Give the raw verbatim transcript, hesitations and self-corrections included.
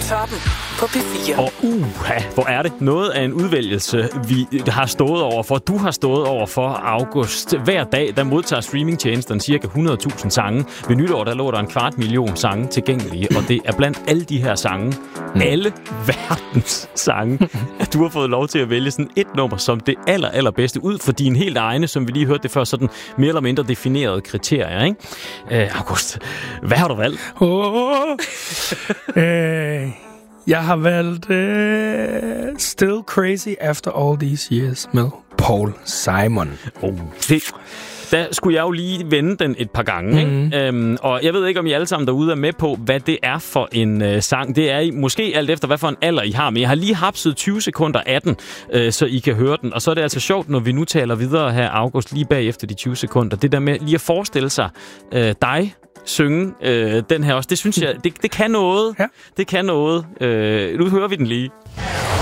Tørten på P fire. Og uha, hvor er det noget af en udvælgelse, vi har stået over for. Du har stået over for, August. Hver dag, der modtager streamingtjenesterne cirka hundrede tusind sange. Ved nytår, der lå der en kvart million sange tilgængelige, og det er blandt alle de her sange, mm. alle verdens sange, at du har fået lov til at vælge sådan et nummer som det aller, allerbedste ud for dine helt egne, som vi lige hørte det før, sådan mere eller mindre definerede kriterier, ikke? Uh, August, hvad har du valgt? Oh, øh, jeg har valgt øh, Still Crazy After All These Years med Paul Simon. Oh, det... Der skulle jeg jo lige vende den et par gange, ikke? Mm-hmm. Øhm, og jeg ved ikke, om I alle sammen derude er med på, hvad det er for en øh, sang. Det er I, måske alt efter, hvad for en alder I har. Men jeg har lige hapset tyve sekunder af den, øh, så I kan høre den. Og så er det altså sjovt, når vi nu taler videre her, August, lige bagefter de tyve sekunder. Det der med lige at forestille sig øh, dig synge øh, den her også. Det synes jeg, det, det kan noget. Ja. Det kan noget. Øh, nu hører vi den lige.